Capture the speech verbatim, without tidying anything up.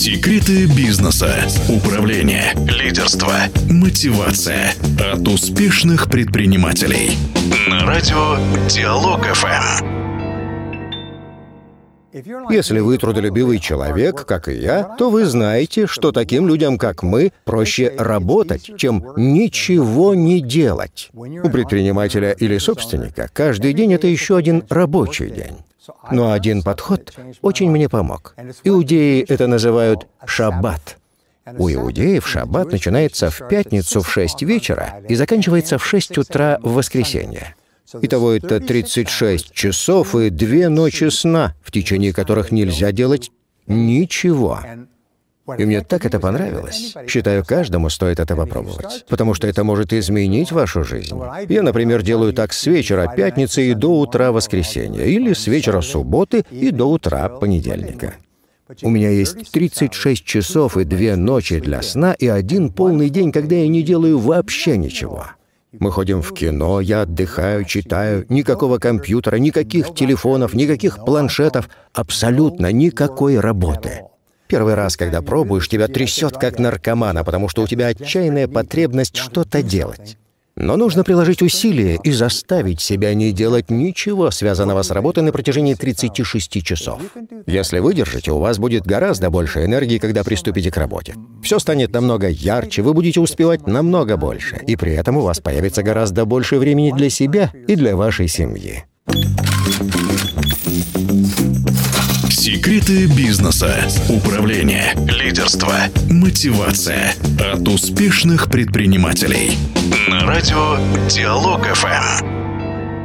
Секреты бизнеса, управления, лидерства, мотивация от успешных предпринимателей. На радио Диалог эф эм. Если вы трудолюбивый человек, как и я, то вы знаете, что таким людям, как мы, проще работать, чем ничего не делать. У предпринимателя или собственника каждый день — это еще один рабочий день. Но один подход очень мне помог. Иудеи это называют шаббат. У иудеев шаббат начинается в пятницу в шесть вечера и заканчивается в шесть утра в воскресенье. Итого это тридцать шесть часов и две ночи сна, в течение которых нельзя делать ничего. И мне так это понравилось. Считаю, каждому стоит это попробовать, потому что это может изменить вашу жизнь. Я, например, делаю так с вечера пятницы и до утра воскресенья, или с вечера субботы и до утра понедельника. У меня есть тридцать шесть часов и две ночи для сна и один полный день, когда я не делаю вообще ничего. Мы ходим в кино, я отдыхаю, читаю, никакого компьютера, никаких телефонов, никаких планшетов, абсолютно никакой работы. Первый раз, когда пробуешь, тебя трясет как наркомана, потому что у тебя отчаянная потребность что-то делать. Но нужно приложить усилия и заставить себя не делать ничего, связанного с работой на протяжении тридцати шести часов. Если выдержите, у вас будет гораздо больше энергии, когда приступите к работе. Все станет намного ярче, вы будете успевать намного больше, и при этом у вас появится гораздо больше времени для себя и для вашей семьи. Секреты бизнеса, управления, лидерства, мотивация от успешных предпринимателей. На радио Диалог эф эм.